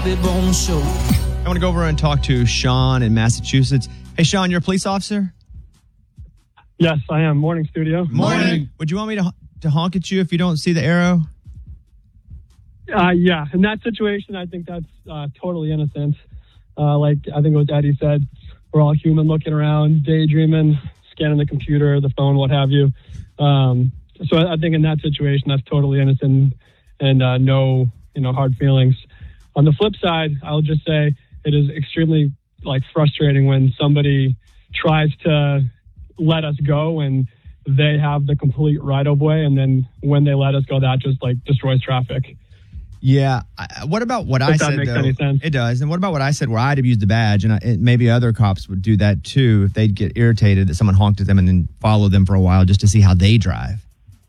I want to go over and talk to Sean in Massachusetts. Hey, Sean, you're a police officer? Yes, I am. Morning, studio. Morning. Would you want me to honk at you if you don't see the arrow? Yeah, in that situation, I think that's totally innocent. Like I think it was Eddie said, we're all human looking around, daydreaming, scanning the computer, the phone, what have you. So I think in that situation, that's totally innocent and no, hard feelings. On the flip side, I'll just say it is extremely frustrating when somebody tries to let us go and they have the complete right of way, and then when they let us go, that just destroys traffic. Yeah. What about what I said, that makes though? Any sense. It does. And what about what I said where I'd have used the badge, and maybe other cops would do that too if they'd get irritated that someone honked at them and then follow them for a while just to see how they drive?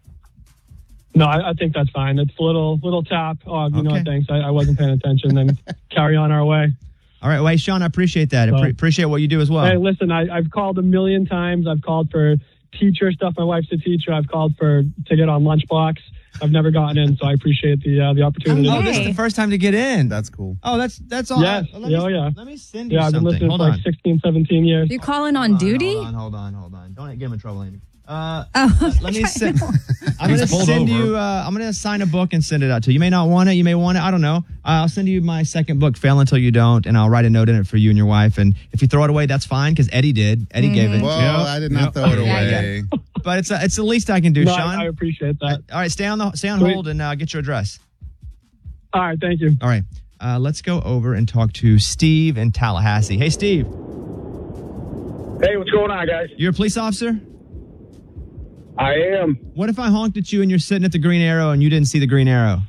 No, I think that's fine. It's a little tap. Oh, you know what, thanks. I wasn't paying attention. Then carry on our way. All right. Well, Sean, I appreciate that. Appreciate what you do as well. Hey, listen, I've called a million times. I've called for teacher stuff. My wife's a teacher. I've called to get on Lunchbox. I've never gotten in, so I appreciate the opportunity. Oh, this is the first time to get in. That's cool. Oh, that's all. Yes. Let me send you something. I've been listening for 16, 17 years. You're calling on duty? Hold on. Don't get him in trouble, Amy. Let me send. I'm going to send you. I'm going to sign a book and send it out to you. You may not want it. You may want it. I don't know. I'll send you my second book, Fail Until You Don't, and I'll write a note in it for you and your wife. And if you throw it away, that's fine because Eddie did. Eddie gave it. Whoa, I did not throw it away. But it's the least I can do, No, Sean. I appreciate that. All right, stay on hold and get your address. All right, thank you. All right, let's go over and talk to Steve in Tallahassee. Hey, Steve. Hey, what's going on, guys? You're a police officer? I am. What if I honked at you and you're sitting at the green arrow and you didn't see the green arrow?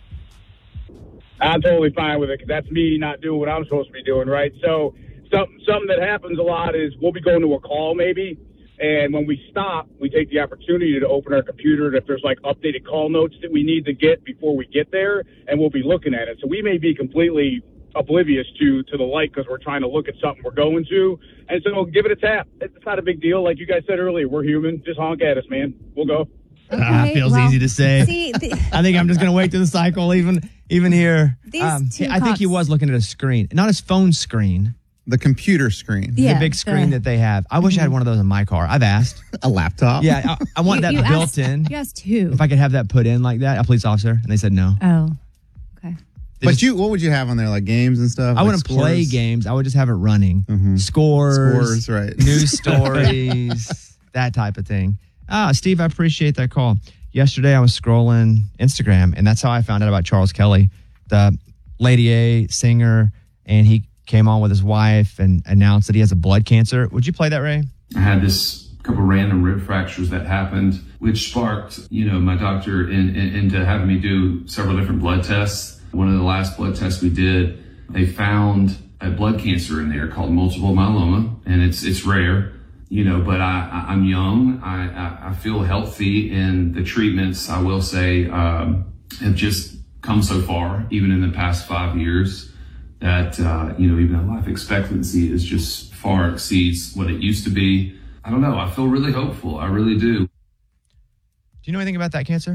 I'm totally fine with it because that's me not doing what I'm supposed to be doing, right? So something that happens a lot is we'll be going to a call maybe, and when we stop, we take the opportunity to open our computer, and if there's updated call notes that we need to get before we get there, and we'll be looking at it. So we may be completely oblivious to the light because we're trying to look at something we're going to, and so give it a tap. It's not a big deal. Like you guys said earlier, we're human. Just honk at us, man. We'll go. Okay, feels easy to say. See, I think I'm just going to wait through the cycle even here. These I think he was looking at a screen, not his phone screen. The computer screen. Yeah, the big screen that they have. I wish I had one of those in my car. I've asked. A laptop? Yeah, I want that built in. You asked who? If I could have that put in like that, a police officer, and they said no. Oh, okay. But what would you have on there, like games and stuff? I wouldn't play games. I would just have it running. Mm-hmm. Scores, right? News stories, that type of thing. Steve, I appreciate that call. Yesterday, I was scrolling Instagram, and that's how I found out about Charles Kelly, the Lady A singer, and he came on with his wife and announced that he has a blood cancer. Would you play that, Ray? I had this couple random rib fractures that happened, which sparked, my doctor into having me do several different blood tests. One of the last blood tests we did, they found a blood cancer in there called multiple myeloma, and it's rare, but I'm young. I feel healthy, and the treatments, I will say, have just come so far, even in the past 5 years, that, even the life expectancy is just far exceeds what it used to be. I don't know. I feel really hopeful. I really do. Do you know anything about that cancer?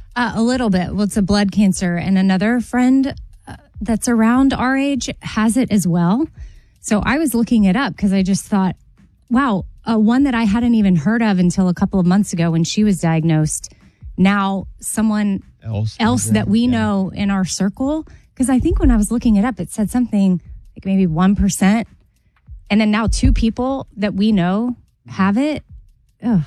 A little bit. Well, it's a blood cancer, and another friend that's around our age has it as well. So I was looking it up because I just thought, wow, one that I hadn't even heard of until a couple of months ago when she was diagnosed. Now someone else that we know in our circle, because I think when I was looking it up, it said something like maybe 1%. And then now 2 people that we know have it. Ugh.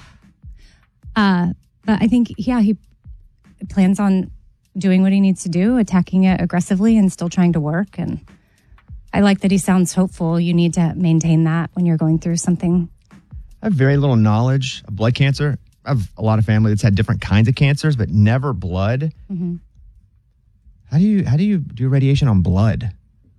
But I think, he plans on doing what he needs to do, attacking it aggressively and still trying to work. And I like that he sounds hopeful. You need to maintain that when you're going through something. I have very little knowledge of blood cancer. I have a lot of family that's had different kinds of cancers, but never blood. Mm-hmm. How do you do radiation on blood?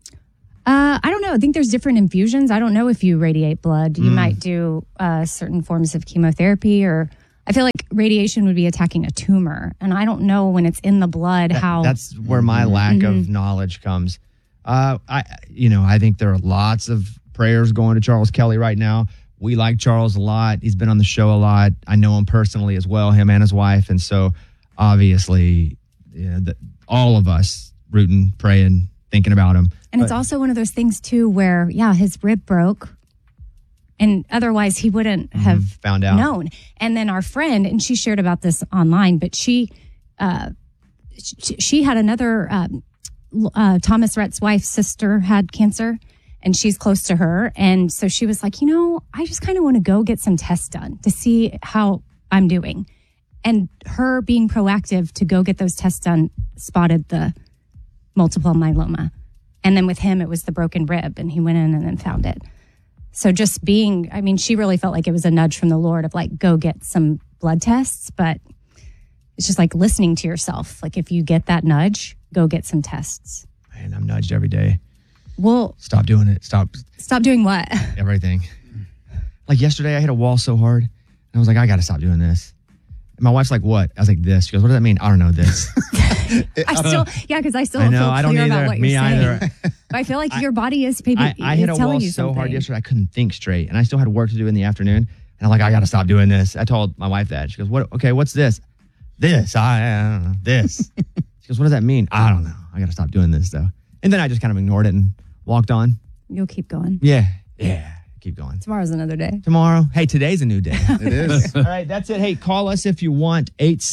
I don't know. I think there's different infusions. I don't know if you radiate blood. You might do certain forms of chemotherapy, or I feel like radiation would be attacking a tumor. And I don't know when it's in the blood how. That's where my lack of knowledge comes. I think there are lots of prayers going to Charles Kelly right now. We like Charles a lot. He's been on the show a lot. I know him personally as well, him and his wife. And so obviously, all of us rooting, praying thinking about him. And it's also one of those things too where, his rib broke. And otherwise he wouldn't have found out. known. And then our friend, and she shared about this online, but she had another, Thomas Rhett's wife's sister had cancer, and she's close to her. And so she was like, I just kind of want to go get some tests done to see how I'm doing. And her being proactive to go get those tests done spotted the multiple myeloma. And then with him, it was the broken rib, and he went in and then found it. So just she really felt like it was a nudge from the Lord of like, go get some blood tests. But it's just like listening to yourself. Like if you get that nudge, go get some tests. Man, I'm nudged every day. Well, Stop doing it. Stop doing what? everything. Like yesterday, I hit a wall so hard, and I was like, I got to stop doing this. And my wife's like, what? I was like, this. She goes, what does that mean? I don't know this. Because I still I don't know, feel I don't clear either. about what Me you're saying. either. But I feel like your body is maybe I hit a telling wall you so something. hard yesterday, I couldn't think straight. And I still had work to do in the afternoon. And I'm like, I got to stop doing this. I told my wife that. She goes, what? Okay, what's this? This. I don't know. This. She goes, what does that mean? I don't know. I got to stop doing this, though. And then I just kind of ignored it and walked on. You'll keep going. Yeah. Keep going. Tomorrow's another day. Tomorrow. Hey, today's a new day. It is. All right, that's it. Hey, call us if you want.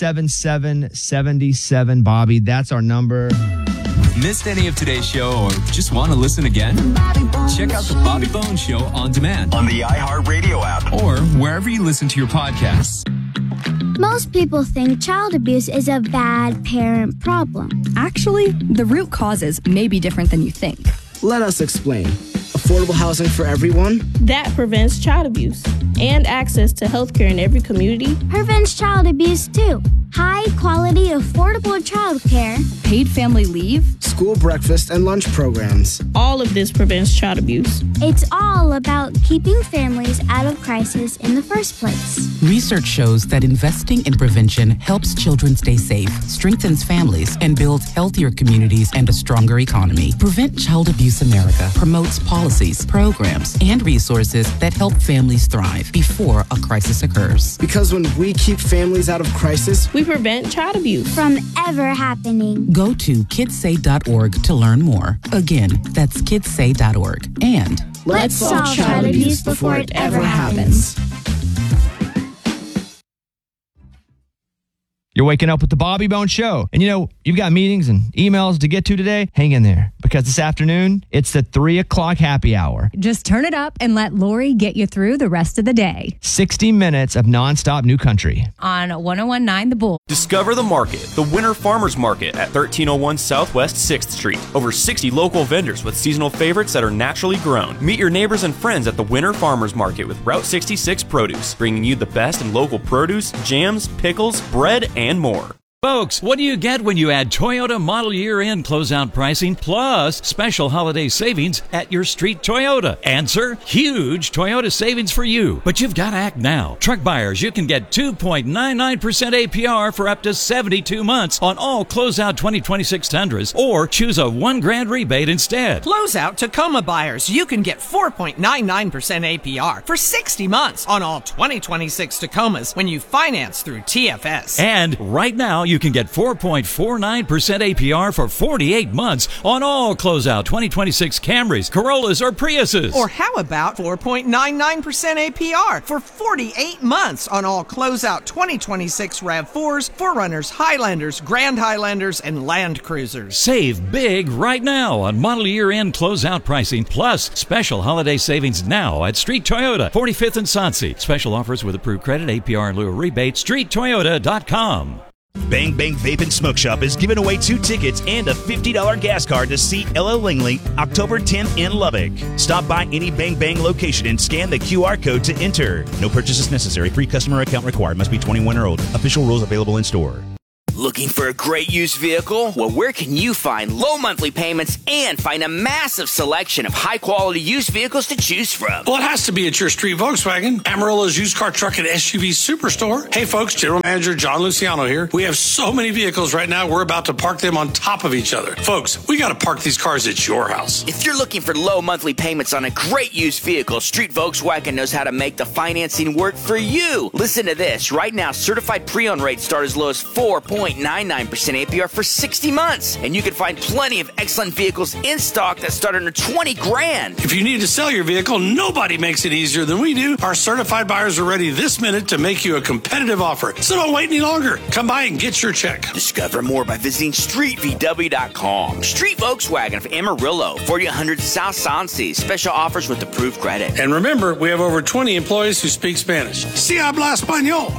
877-77-BOBBY. That's our number. Missed any of today's show or just want to listen again? Check out the Bobby Bones Show on demand on the iHeartRadio app or wherever you listen to your podcasts. Most people think child abuse is a bad parent problem. Actually, the root causes may be different than you think. Let us explain. Affordable housing for everyone. That prevents child abuse and access to healthcare in every community. Prevents child abuse too. High quality, affordable childcare. Paid family leave. School breakfast and lunch programs. All of this prevents child abuse. It's all about keeping families out of crisis in the first place. Research shows that investing in prevention helps children stay safe, strengthens families, and builds healthier communities and a stronger economy. Prevent Child Abuse America promotes policies, programs, and resources that help families thrive before a crisis occurs. Because when we keep families out of crisis, we prevent child abuse from ever happening. Go to kidssay.org to learn more. Again, that's kidssay.org. And let's solve child abuse before it ever happens. You're waking up with the Bobby Bones Show. And you've got meetings and emails to get to today. Hang in there, because this afternoon, it's the 3 o'clock happy hour. Just turn it up and let Lori get you through the rest of the day. 60 minutes of nonstop new country. On 101.9 The Bull. Discover the market, the Winter Farmers Market at 1301 Southwest 6th Street. Over 60 local vendors with seasonal favorites that are naturally grown. Meet your neighbors and friends at the Winter Farmers Market with Route 66 Produce, bringing you the best in local produce, jams, pickles, bread, and more. Folks, what do you get when you add Toyota Model Year End closeout pricing plus special holiday savings at your street Toyota? Answer, huge Toyota savings for you. But you've got to act now. Truck buyers, you can get 2.99% APR for up to 72 months on all closeout 2026 Tundras, or choose a $1,000 rebate instead. Closeout Tacoma buyers, you can get 4.99% APR for 60 months on all 2026 Tacomas when you finance through TFS. And right now, you can get 4.49% APR for 48 months on all closeout 2026 Camrys, Corollas, or Priuses. Or how about 4.99% APR for 48 months on all closeout 2026 RAV4s, 4Runners, Highlanders, Grand Highlanders, and Land Cruisers. Save big right now on model year end closeout pricing plus special holiday savings now at Street Toyota, 45th and Sonse. Special offers with approved credit, APR in lieu of rebate, streettoyota.com. Bang Bang Vape and Smoke Shop is giving away 2 tickets and a $50 gas card to see LL Langley October 10th in Lubbock. Stop by any Bang Bang location and scan the QR code to enter. No purchases necessary. Free customer account required. Must be 21 or older. Official rules available in store. Looking for a great used vehicle? Well, where can you find low monthly payments and find a massive selection of high-quality used vehicles to choose from? Well, it has to be at your Street Volkswagen, Amarillo's used car, truck, and SUV superstore. Hey, folks, General Manager John Luciano here. We have so many vehicles right now, we're about to park them on top of each other. Folks, we got to park these cars at your house. If you're looking for low monthly payments on a great used vehicle, Street Volkswagen knows how to make the financing work for you. Listen to this. Right now, certified pre-owned rates start as low as 4.99%. 4.99% APR for 60 months. And you can find plenty of excellent vehicles in stock that start under 20 grand. If you need to sell your vehicle, nobody makes it easier than we do. Our certified buyers are ready this minute to make you a competitive offer. So don't wait any longer. Come by and get your check. Discover more by visiting StreetVW.com. Street Volkswagen of Amarillo, 4800 South Sansi. Special offers with approved credit. And remember, we have over 20 employees who speak Spanish. Si habla español.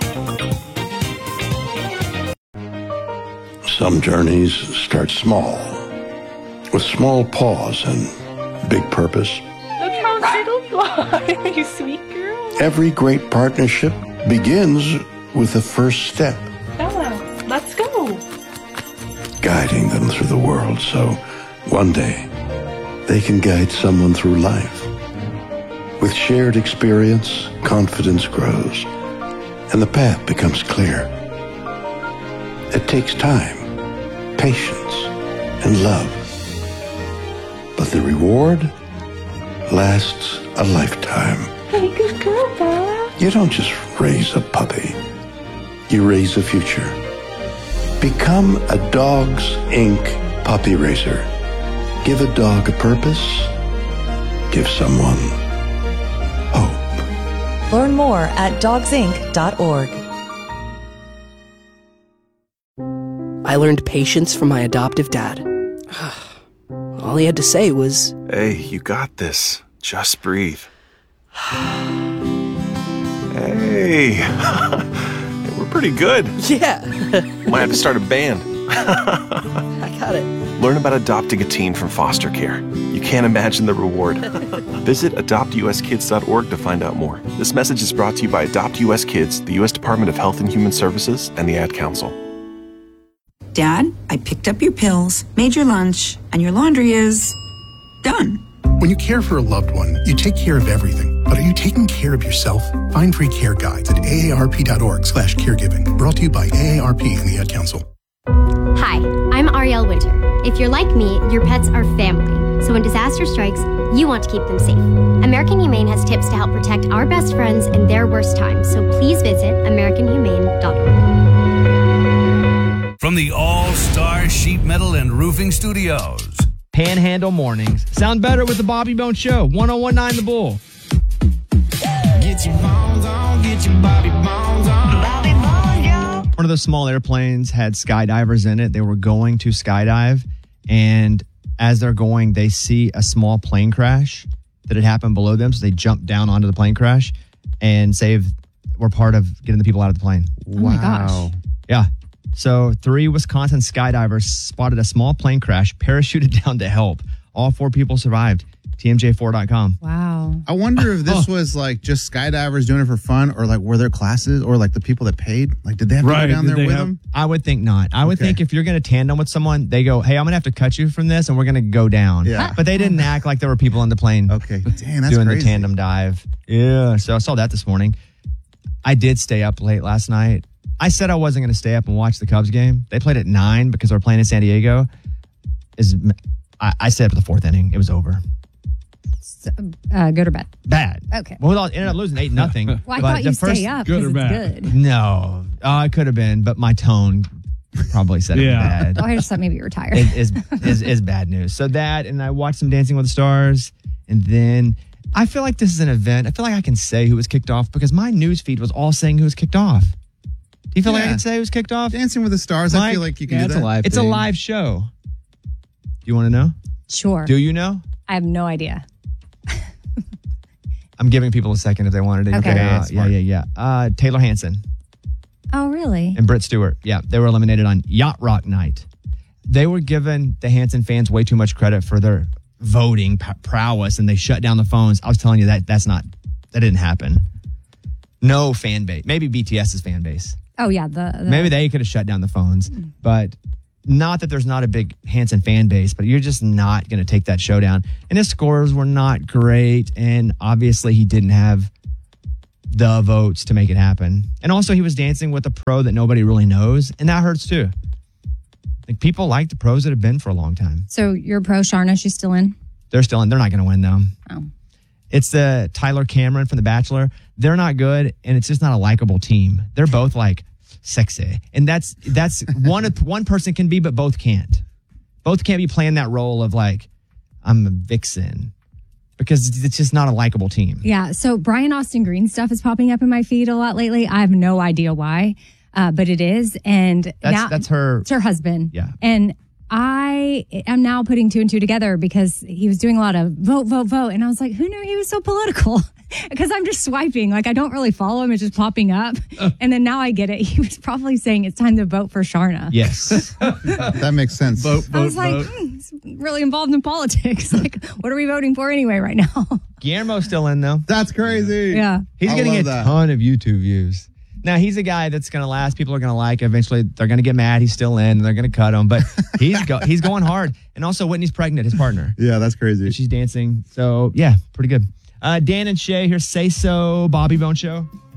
Some journeys start small, with small pause and big purpose. Look how little fly, you sweet girl. Every great partnership begins with the first step, Bella, let's go. guiding them through the world so one day they can guide someone through life. With shared experience, confidence grows, and the path becomes clear. It takes time, patience, and love. But the reward lasts a lifetime. Hey, good girl, Bella. You don't just raise a puppy. You raise a future. Become a Dogs Inc. puppy raiser. Give a dog a purpose. Give someone hope. Learn more at dogsinc.org. I learned patience from my adoptive dad. All he had to say was, "Hey, you got this. Just breathe." Hey, we're pretty good. Yeah. Might have to start a band. I got it. Learn about adopting a teen from foster care. You can't imagine the reward. Visit adoptuskids.org to find out more. This message is brought to you by Adopt US Kids, the U.S. Department of Health and Human Services, and the Ad Council. Dad, I picked up your pills, made your lunch, and your laundry is done. When you care for a loved one, you take care of everything. But are you taking care of yourself? Find free care guides at aarp.org/caregiving. Brought to you by AARP and the Ad Council. Hi, I'm Ariel Winter. If you're like me, your pets are family. So when disaster strikes, you want to keep them safe. American Humane has tips to help protect our best friends in their worst times. So please visit AmericanHumane.org. From the All-Star Sheet Metal and Roofing Studios. Panhandle Mornings. Sound better with the Bobby Bone Show. 1019 The Bull. Get your bones on, get your Bobby Bones on. Bobby Bones, yo. One of those small airplanes had skydivers in it. They were going to skydive, and as they're going, they see a small plane crash that had happened below them, so they jump down onto the plane crash and were part of getting the people out of the plane. Oh my gosh. Yeah. So 3 Wisconsin skydivers spotted a small plane crash, parachuted down to help. All 4 people survived. TMJ4.com. Wow. I wonder if this was like just skydivers doing it for fun, or like were there classes, or like the people that paid? Like, did they have to go down there with them? I would think not. I would think if you're going to tandem with someone, they go, hey, I'm going to have to cut you from this and we're going to go down. Yeah. But they didn't act like there were people on the plane. Okay. Dang, that's doing crazy. the tandem dive. Yeah. So I saw that this morning. I did stay up late last night. I said I wasn't going to stay up and watch the Cubs game. They played at 9 because they were playing in San Diego. I stayed up to the 4th inning. It was over. Good or bad? Bad. Okay. Well, it ended up losing 8-0. Well, I thought you stay up because it's good. No. It could have been, but my tone probably said it was bad. Oh, I just thought maybe you were tired. It is bad news. So that, and I watched some Dancing with the Stars, and then I feel like this is an event. I feel like I can say who was kicked off because my news feed was all saying who was kicked off. Do you feel like I can say who's kicked off? Dancing with the Stars, I feel like you can do that. It's a live show. Do you want to know? Sure. Do you know? I have no idea. I'm giving people a second if they wanted to. Okay. Yeah. Taylor Hanson Oh, really? and Britt Stewart. Yeah, they were eliminated on Yacht Rock Night. They were giving the Hanson fans way too much credit for their voting prowess, and they shut down the phones. I was telling you that didn't happen. No fan base. Maybe BTS's fan base. Oh, yeah. Maybe they could have shut down the phones, but not that there's not a big Hanson fan base, but you're just not going to take that show down. And his scores were not great, and obviously he didn't have the votes to make it happen. And also he was dancing with a pro that nobody really knows, and that hurts too. Like, people like the pros that have been for a long time. So you're pro Sharna. She's still in? They're still in. They're not going to win, though. Oh. It's the Tyler Cameron from The Bachelor. They're not good, and it's just not a likable team. They're both like sexy. And that's one person can be, but both can't. Both can't be playing that role of like, I'm a vixen. Because it's just not a likable team. Yeah. So Brian Austin Green stuff is popping up in my feed a lot lately. I have no idea why, but it is. And that's her. It's her husband. Yeah. And I am now putting two and two together because he was doing a lot of vote, vote, vote. And I was like, who knew he was so political? Because I'm just swiping. Like, I don't really follow him. It's just popping up. And then now I get it. He was probably saying it's time to vote for Sharna. Yes. That makes sense. Vote, I was like, he's really involved in politics. Like, what are we voting for anyway right now? Guillermo's still in, though. That's crazy. Yeah. He's getting a ton of YouTube views. Now, he's a guy that's going to last. People are going to like. Eventually, they're going to get mad. He's still in, and they're going to cut him. But he's going hard. And also, Whitney's pregnant, his partner. Yeah, that's crazy. And she's dancing. So, yeah, pretty good. Dan and Shay here. Say So, Bobby Bone Show.